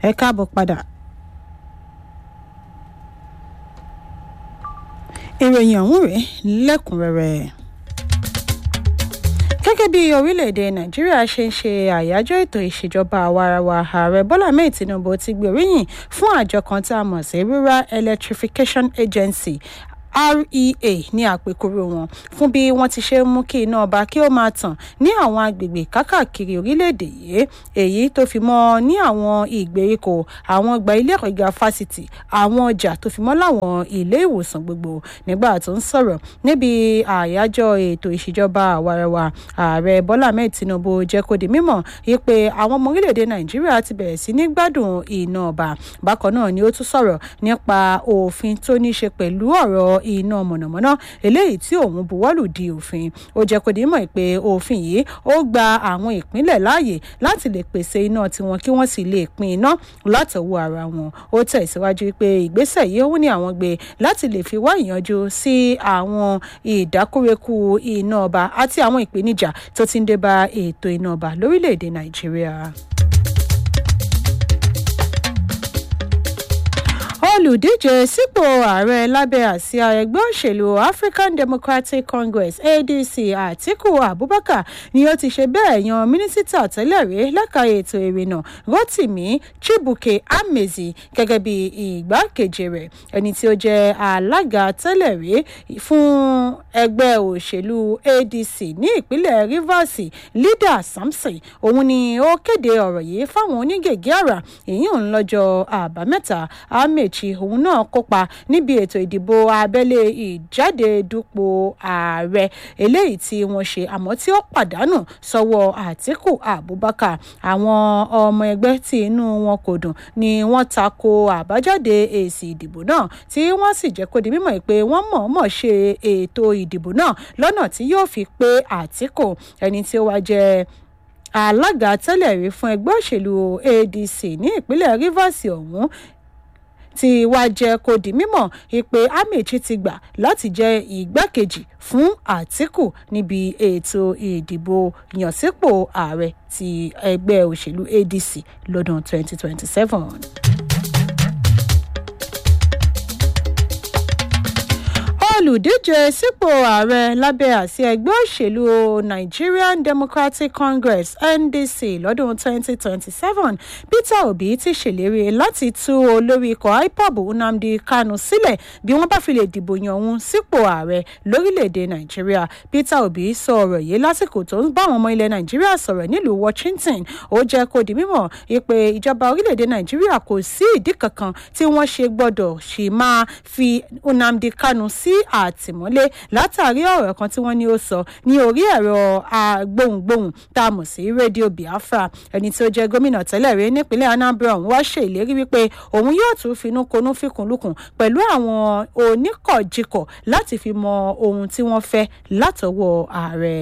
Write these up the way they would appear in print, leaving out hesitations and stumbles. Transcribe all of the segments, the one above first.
ẹ káàbọ̀ padà. ìròyìn ọ̀hún rèé lẹ́kùnrẹ́rẹ́. gẹ́gẹ́ bí orílẹ̀-èdè nàìjíríà ṣe ń ṣe àyájọ́ ètò ìṣèjọba àwarawa ààrẹ bọ́lá ahmed tinubu ti gbóríyìn fún àjọ kan tá a mọ̀ sí rural electrification agency REA ní àpèkúrò wọn fún bí wọ́n ti ṣe mú kí iná ọba kí ó máa tàn ní àwọn agbègbè kákàkiri orílẹ̀-èdè yìí èyí tó fi mọ́ ní àwọn ìgbèríko àwọn ọgbà ilé ẹ̀kọ́ gíga fásitì àwọn ọjà tó fi mọ́ láwọn ilé ìwòsàn gbogbo nígbà tó ń sọ̀rọ̀ níbi àyájọ́ ètò ìṣèjọba àwarawa ààrẹ bọ́lá ahmed tinubu jẹ́ kó di mímọ̀ wípé àwọn ọmọ orílẹ̀-èdè nàìjíríà ti bẹ̀rẹ̀ sí ní gbádùn iná ọba bákan náà ni ó tún sọ̀rọ̀ nípa òfin tó ní ṣe pẹ̀lú ọ̀rọ̀ iná mọ̀nàmọ́ná eléyìí tí òun buwọ́lù di òfin ó jẹ́ kó di mọ̀ pé òfin yìí ó gba àwọn ìpínlẹ̀ láàyè láti lè pèsè iná tiwọn kí wọ́n sì lè pín iná látọwọ́ ara wọn ó tẹ̀síwájú pé ìgbésẹ̀ yìí ó ní àwọn gbé láti lè fi wá ìyanjú sí àwọn ìdákúrekú iná ọba àti àwọn ìpèníjà tó ti ń dé bá ètò iná ọba lórílẹ̀‐èdè nàìjíríà. olùdíje sípò ààrẹ lábẹ́ àsíá ẹgbẹ́ òṣèlú African Democratic Congress ADC Atiku Abubakar ni ó ti ṣe bẹ́ẹ̀ yan mínísítà tẹ́lẹ̀ rí lẹ́ka ètò ìrìnnà Rotimi Chibuke Amezi gẹ́gẹ́ bí ìgbákejì rẹ̀ ẹni tí ó jẹ́ alága tẹ́lẹ̀ rí fún ẹgbẹ́ òṣèlú ADC ní ìpínlẹ̀ Rivers Leader Samson òun ni ó kéde ọ̀rọ̀ yìí fáwọn onígègé àrà ìyún lọ́jọ́ àbámẹ́ta Amechi òun náà kópa níbi ètò ìdìbò abẹ́lé ìjáde dupò ààrẹ eléyìí tí wọ́n ṣe àmọ́ tí ó pàdánù sọ́wọ́ Àtíkù Abubakar àwọn ọmọ ẹgbẹ́ tí inú wọn kò dùn ni wọ́n tako àbájáde èsì ìdìbò náà tí wọ́n sì jẹ́ kó di mímọ̀ pé wọ́n mọ̀ọ́mọ̀ ṣe ètò ìdìbò náà lọ́nà tí yóò fi pé Àtíkù ẹni tí ó wá jẹ́ alága tẹ́lẹ̀ rí fún ẹgbẹ́ òṣèlú ADC ní ìpínlẹ̀ Rivers ọ̀hún tí wàá jẹ́ kó di mímọ̀ pé Amechi ti gbà láti jẹ́ ìgbákejì fún Àtíkù níbi ètò ìdìbò ìyànsípò ààrẹ ti ẹgbẹ́ òṣèlú ADC lọ́dún 2027. olùdíje sípò ààrẹ lábẹ́ àsíá ẹgbẹ́ òṣèlú Nigerian Democratic Congress NDC lọ́dún 2027 Peter Obi ti ṣèlérí láti tú olórí ikọ̀ IPOB Nnamdi Kanu sílẹ̀ bí wọ́n bá fi lè dìbò yan òun sípò ààrẹ lórílẹ̀‐èdè Nàìjíríà. Peter Obi sọ ọ̀rọ̀ yìí lásìkò tó ń bá àwọn ọmọ ilẹ̀ Nàìjíríà sọ̀rọ̀ nílùú Washington ó jẹ́ kó di mímọ̀ pé ìjọba orílẹ̀‐èdè Nàìjíríà kò sí ìdí kankan tí wọ́n ṣe gbọ́dọ̀ ṣì máa fi Nnamdi Kanu sí àtìmọ́lé látàrí ọ̀rọ̀ kan tí wọ́n ní ó sọ ní orí ẹ̀rọ agbohùngbohùn tá a mọ̀ sí rédíò Biafra ẹni tí ó jẹ́ gómìnà tẹ́lẹ̀ rí nípínlẹ̀ Anambra òun wá ṣe ìlérí wípé òun yóò tún finú konú fíkunlukùn pẹ̀lú àwọn oníkọ̀jikọ̀ láti fi mọ ohun tí wọ́n fẹ́ látọwọ́ ààrẹ.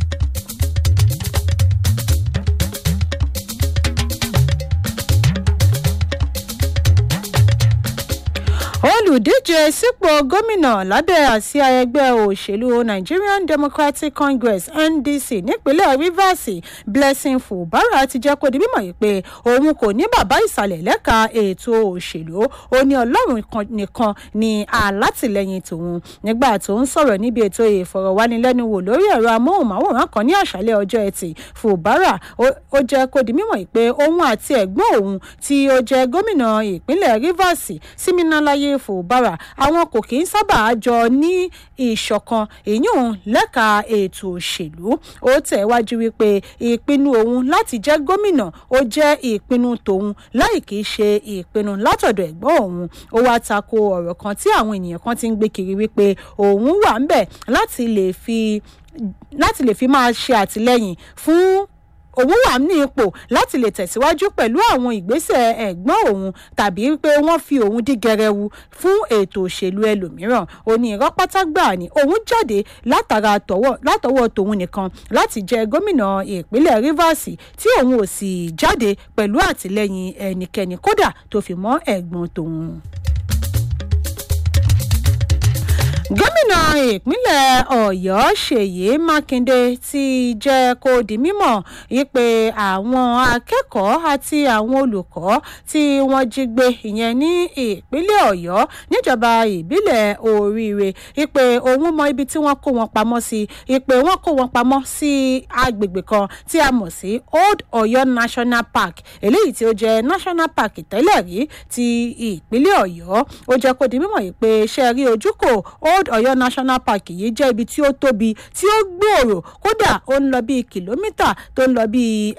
olùdíje sípò gómìnà lábẹ́ àsíá ẹgbẹ́ òṣèlú Nigerian Democratic Congress NDC nípínlẹ̀ Rivers Blessing Fubara ti jẹ́ kó di mímọ̀ pé òun kò ní bàbá ìsàlẹ̀ lẹ́ka ètò òṣèlú ó ní Ọlọ́run nìkan ni alátìlẹyìn tòun nígbà tó ń sọ̀rọ̀ níbi ètò ìfọ̀rọ̀wánilẹ́nuwò lórí ẹ̀rọ amóhùnmáwòrán kan ní àṣálẹ́ ọjọ́ Ẹtì Fubara ó jẹ́ kó di mímọ̀ pé òun àti ẹ̀gbọ́n òun tí ó jẹ́ gómìnà ìpínlẹ̀ Rivers Siminalaye Fubara àwọn kò kì í sábà jọ ní ìṣọ̀kan ìyún lẹ́ka ètò òṣèlú ó tẹ̀wájú wípé ìpinnu òun láti jẹ́ gómìnà ó jẹ́ ìpinnu tòun láì kìí ṣe ìpinnu látọ̀dọ̀ ẹ̀gbọ́n òun ó wá tako ọ̀rọ̀ kan tí àwọn ènìyàn kan ti ń gbé kiri wípé òun wà ń bẹ̀ láti lè fi máa ṣe àtìlẹ́yìn fún òun wà ní ipò láti lè tẹ̀síwájú pẹ̀lú àwọn ìgbésẹ̀ ẹ̀gbọ́n òun tàbí pé wọ́n fi òun dí gẹrẹwu fún ètò òṣèlú ẹlòmíràn ó ní irọ́ pátá gbà ní òun jáde látọwọ́ tòun nìkan láti jẹ gómìnà ìpínlẹ̀ Rivers tí òun ò sì jáde pẹ̀lú àtìlẹ́yìn ẹnikẹ́ni kódà tó fi mọ́ ẹ̀gbọ́n tòun. gómìnà ìpínlẹ̀ ọ̀yọ́ ṣèyí mákindé ti jẹ́ kó di mímọ̀ wípé àwọn akẹ́kọ̀ọ́ àti àwọn olùkọ́ tí wọ́n jí gbé ìyẹn ní ìpínlẹ̀ ọ̀yọ́ níjọba ìbílẹ̀ oríire wípé òun mọ ibi tí wọ́n kó wọn pamọ́ sí wípé wọ́n kó wọn pamọ́ sí agbègbè kan tí a mọ̀ sí Old Ọ̀yọ́ National Park eléyìí tí ó jẹ́ national park tẹ́lẹ̀ rí ti ìpínlẹ̀ ọ̀yọ́ ó jẹ́ kó di mímọ̀ wípé ṣe rí ojúkò Old Ọ̀yọ́ National Park yìí jẹ́ ibi tí ó tóbi tí ó gbòòrò kódà ó ń lọ bíi kìlómítà tó ń lọ bíi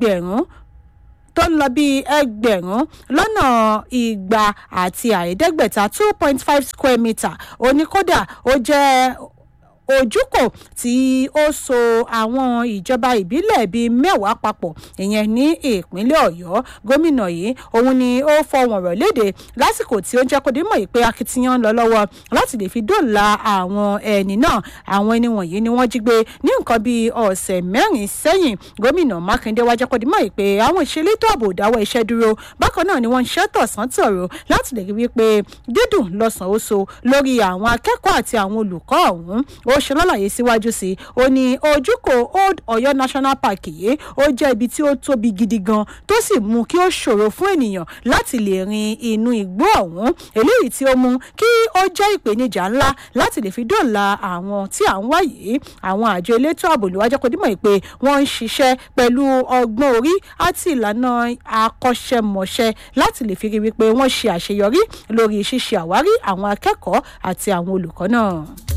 ẹgbẹ̀rún lọ́nà igba àti àìdẹ́gbẹ̀ta 2.5 square meter oníkódà ó jẹ́ ojúkò tí ó so àwọn ìjọba ìbílẹ̀ bíi mẹ́wàá papọ̀ ìyẹn ní ìpínlẹ̀ ọ̀yọ́ gómìnà yìí òun ni ó fọwọ́n rọ̀ léde lásìkò tí ó ń jẹ́ kó dé mọ̀ pé akitiyan ń lọ lọ́wọ́ láti lè fi dóòlà àwọn ẹni náà àwọn ẹni wọ̀nyí ni wọ́n jí gbé ní nǹkan bíi ọ̀sẹ̀ mẹ́rin sẹ́yìn gómìnà mákindé wá jẹ́ kó dé mọ̀ pé àwọn ìṣelétò ààbò dáwọ́ iṣẹ́ dúró bákan náà ni wọ́n ń ṣẹ́ tọ̀sán tọ̀rọ̀ láti lè rí wípé dídùn lọ́sàn-án ó so lórí àwọn akẹ́kọ̀ọ́ àti àwọn olùkọ́ ọ̀hún ó ṣe lálàyé síwájú sí ó ní ojúkò Old Ọ̀yọ́ National Park yìí ó jẹ́ ibi tí ó tóbi gidi gan tó sì mú kí ó ṣòro fún ènìyàn láti lè rin inú igbó ọ̀hún eléyìí tí ó mú kí ó jẹ́ ìpèníjà ńlá láti lè fi dóòlà àwọn tí à ń wá yìí àwọn àjọ elétò ààbò ló wá jẹ́ kó dímọ̀ pé wọ́n ń ṣiṣẹ́ pẹ̀lú ọgbọ́n orí àti ìlànà akọ́ṣẹ́mọṣẹ́ láti lè fi rí wípé wọ́n ṣe àṣeyọrí lórí ṣíṣe àwárí àwọn akẹ́kọ̀ọ́ àti àwọn olùkọ́ náà.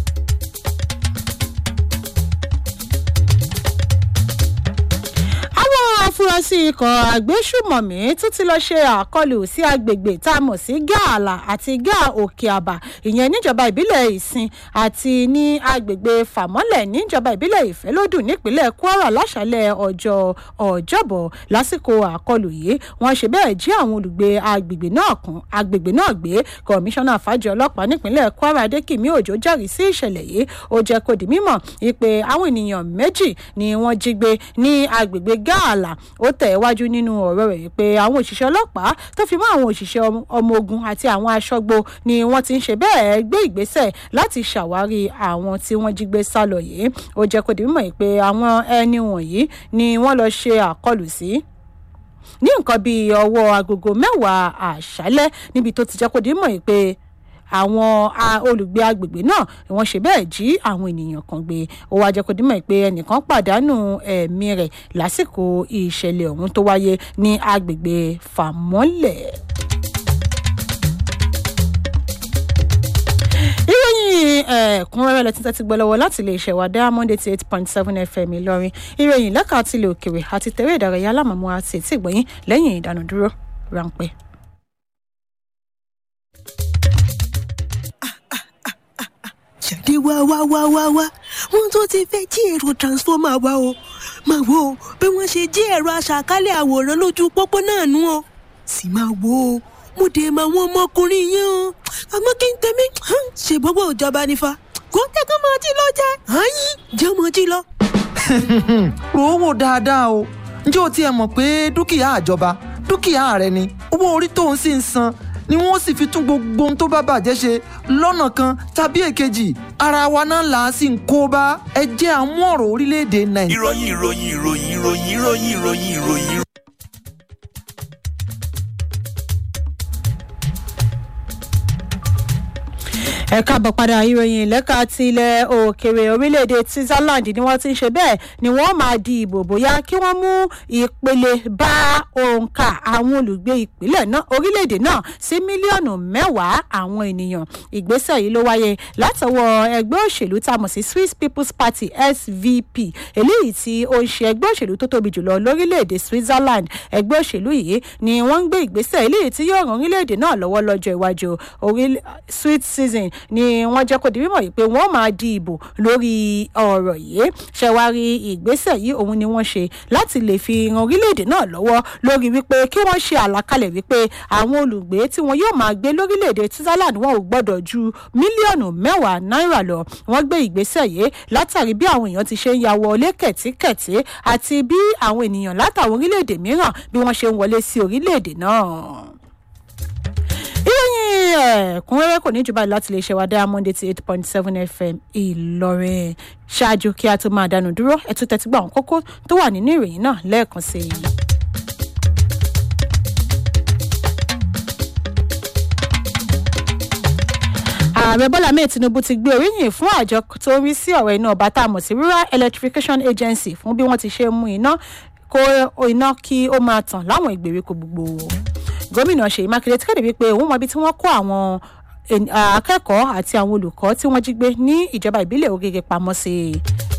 afurasí ikọ̀ àgbésùmọ̀mí tún ti lọ ṣe àkọlù sí agbègbè tá a mọ̀ sí gáàlà àti gáà òkè àbà ìyẹn níjọba ìbílẹ̀ ìsìn àti ní agbègbè fàmọ́lẹ̀ níjọba ìbílẹ̀ ìfẹ́lódùn nípínlẹ̀ kwara láṣálẹ̀ ọjọ́bọ̀ lásìkò àkọlù yìí wọ́n ṣe bẹ́ẹ̀ jí àwọn olùgbé agbègbè náà gbé kọmíṣánná fàájì ọlọ́pàá nípínlẹ̀ kwara adékìmí òjò jẹ́rìí sí ìṣẹ̀lẹ̀ yìí ó jẹ́ kó di mímọ̀ wípé àwọn ènìyàn méjì ni wọ́n jí gbé ní agbègbè gáàlà ó tẹ̀ wájú nínú ọ̀rọ̀ rẹ̀ pé àwọn òṣìṣẹ́ ọlọ́pàá tó fi mọ́ àwọn òṣìṣẹ́ ọmọ ogun àti àwọn aṣọ́gbó ni wọ́n ti ń ṣe bẹ́ẹ̀ gbé ìgbésẹ̀ láti ṣàwárí àwọn tí wọ́n jí gbé sálọ yìí ó jẹ́ kó di mímọ̀ pé àwọn ẹni wọ̀nyí ni wọ́n lọ ṣe àkọlù sí ní nǹkan bíi ọwọ́ agogo 10 àṣálẹ́ níbi tó ti jẹ́ kó di mímọ̀ pé àwọn olùgbé agbègbè náà wọ́n ṣe bẹ́ẹ̀ jí àwọn ènìyàn kan gbé ó wá jẹ́ kó dímọ̀ pé ẹnìkan pàdánù ẹ̀mí rẹ̀ lásìkò ìṣẹ̀lẹ̀ ọ̀hún tó wáyé ní agbègbè fàmọ́lẹ̀. ìròyìn ẹ̀kúnrẹ́rẹ́ lẹ́tí tẹ́tí gbọ́ lọ́wọ́ láti lè ṣẹ̀wá Diamond 88.7 FM Ìlọrin ìròyìn lẹ́ka àti ilé òkèèrè àti tẹ̀rẹ́ ìdárayá alámọ̀mọ́ àti ètí ìgbọ̀nyìn lẹ́yìn ìdánudúró ráńpẹ́. jáde wá wọ́n tó ti fẹ́ jí ẹ̀rọ transformer wa o máa wo bí wọ́n ṣe jí ẹ̀rọ aṣàkálẹ̀ àwòrán lójú pópó náà nú o sì máa wo mo dé máa wọ́n ọmọkùnrin yẹn o àmọ́ kí n tẹ̀mí ṣe gbogbo ìjọba nífa kò tẹ́kọ̀ máa jí lọ jẹ́ àyín jẹ́ mọ́ jí lọ. rò ó wò dáadáa o ǹjẹ́ o tiẹ̀ mọ̀ pé dúkìá àjọba dúkìá rẹ ni owó orí tó ń sì ń san ni wọ́n sì fi tún gbogbo ohun tó bá bàjẹ́ ṣe lọ́nà kan tàbí èkejì ara wa náà là á sì ń kó bá ẹ jẹ́ àmú ọ̀rọ̀ orílẹ̀-èdè nàìjíríà. ìròyìn. ẹ káàbọ̀ padà ìròyìn lẹ́ka ti ilẹ̀ òkèèrè orílẹ̀-èdè Switzerland ni wọ́n ti ń ṣe bẹ́ẹ̀ ni wọ́n máa di ìbò bóyá kí wọ́n mú ìpele bá òǹkà àwọn olùgbé ìpínlẹ̀ náà orílẹ̀-èdè náà sí mílíọ̀nù 10 àwọn ènìyàn ìgbésẹ̀ yìí ló wáyé látọwọ́ ẹgbẹ́ òṣèlú tá a mọ̀ sí Swiss People's Party SVP eléyìí tí ó ń ṣe ẹgbẹ́ òṣèlú tó tóbi jùlọ lórílẹ̀-èdè Switzerland ẹgbẹ́ òṣèlú yìí ni wọ́n ń gbé ìgbésẹ̀ eléyìí tí yóò ràn orílẹ̀-èdè náà lọ́wọ́ lọ́jọ́ iwájú Swiss season ni wọ́n jẹ́ kó di mímọ̀ yìí pé wọ́n máa di ìbò lórí ọ̀rọ̀ yìí ṣẹ̀wárí ìgbésẹ̀ yìí òun ni wọ́n ṣe láti lè fi ran orílẹ̀-èdè náà lọ́wọ́ lórí wípé kí wọ́n ṣe àlàkalẹ̀ wípé àwọn olùgbé tí wọn yóò máa gbé lórílẹ̀-èdè Switzerland wọn ò gbọ́dọ̀ ju mílíọ̀nù 10 náírà lọ wọ́n gbé ìgbésẹ̀ yìí látàrí bí àwọn èèyàn ti ṣe ń ya wọlé kẹ̀tíkẹ̀tí àti bí àwọn ènìyàn látàwọn orílẹ̀-èdè mìíràn bí wọ́n ṣe ń wọlé sí orílẹ̀-èdè náà. ìròyìn ẹ̀kúnrẹ́rẹ́ kò ní jù báyìí láti lè ṣe wa Diamond 88.7 FM Ìlọrin. Ṣáájú kí a tó máa dánu dúró ẹ tún tẹ́tí gbọ́ àwọn kókó tó wà nínú ìròyìn náà lẹ́ẹ̀kan sí i. Ààrẹ Bọ́lá Ahmed Tinubu ti gbé oríyìn fún àjọ tó ń rí sí ọ̀rọ̀ iná ọba tá a mọ̀ sí Rural Electrification Agency fún bí wọ́n ti ṣe mú iná kí ó máa tàn láwọn ìgbèríko gbogbo. Gómìnà Ṣèyí Mákindé ti kéde wípé òun mọ ibi tí wọ́n kó àwọn akẹ́kọ̀ọ́ àti àwọn olùkọ́ tí wọ́n jí gbé ní ìjọba ìbílẹ̀ Ògègè pamọ́ sí.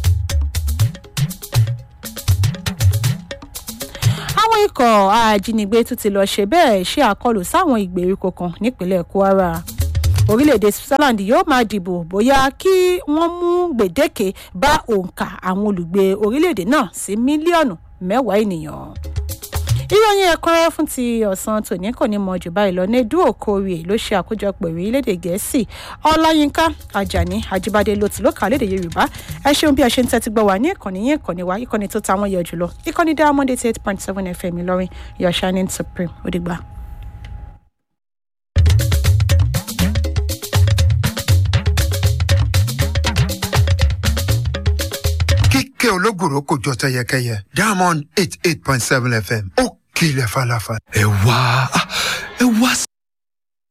Àwọn ikọ̀ ajínigbé tún ti lọ ṣe bẹ́ẹ̀ ṣe àkọlù sáwọn ìgbèríko kan nípínlẹ̀ Kwara. Orílẹ̀-èdè Switzerland yóò máa dìbò bóyá kí wọ́n mú gbèdéke bá òǹkà àwọn olùgbé orílẹ̀-èdè náà sí mílíọ̀nù 10 ènìyàn. Ìròyìn ẹ̀kúnrẹ́rẹ́ fún ti ọ̀sán tòní kò ní mọ jù báyìí lọ. Nedu Okorie ló ṣe àkójọpọ̀ ìròyìn lédè Gẹ̀ẹ́sì. Ọláyínká Àjàní Àjíbádé ló ti ló kà lédè Yorùbá. Ẹ ṣeun bí ẹ ṣe ń tẹ́tí gbọ́ wá ní ìkànnì wa ìkànnì tó ta wọ́n yọ jùlọ. Ìkànnì Diamond 88.7 FM Ìlọrin, your shining supreme. Ó dìgbà. Kíkẹ́ ológùrò kò jọ tẹyẹkẹyẹ. Diamond 88.7 FM ó kilẹ̀ falafala. Ẹ wá